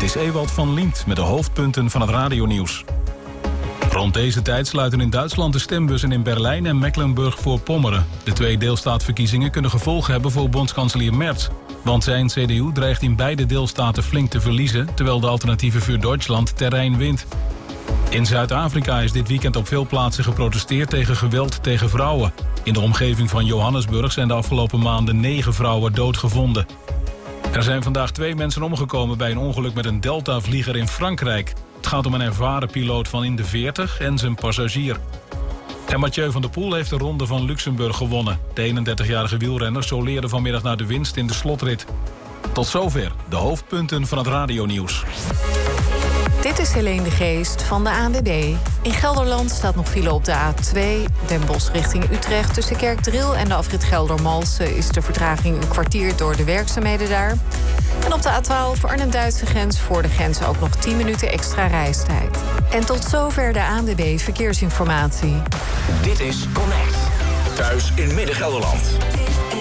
Dit is Ewald van Liemt met de hoofdpunten van het radionieuws. Rond deze tijd sluiten in Duitsland de stembussen in Berlijn en Mecklenburg-Voorpommeren. De 2 deelstaatverkiezingen kunnen gevolgen hebben voor bondskanselier Merz. Want zijn CDU dreigt in beide deelstaten flink te verliezen, terwijl de Alternatieve voor Duitsland terrein wint. In Zuid-Afrika is dit weekend op veel plaatsen geprotesteerd tegen geweld tegen vrouwen. In de omgeving van Johannesburg zijn de afgelopen maanden 9 vrouwen doodgevonden. Er zijn vandaag 2 mensen omgekomen bij een ongeluk met een Delta-vlieger in Frankrijk. Het gaat om een ervaren piloot van in de 40 en zijn passagier. En Mathieu van der Poel heeft de Ronde van Luxemburg gewonnen. De 31-jarige wielrenner soleerde vanmiddag naar de winst in de slotrit. Tot zover de hoofdpunten van het radionieuws. Dit is Helene de Geest van de ANWB. In Gelderland staat nog file op de A2. Den Bosch richting Utrecht. Tussen Kerkdriel en de afrit Geldermalsen is de vertraging een kwartier door de werkzaamheden daar. En op de A12 Arnhem-Duitse grens voor de grens ook nog 10 minuten extra reistijd. En tot zover de ANWB Verkeersinformatie. Dit is Connect. Thuis in Midden-Gelderland.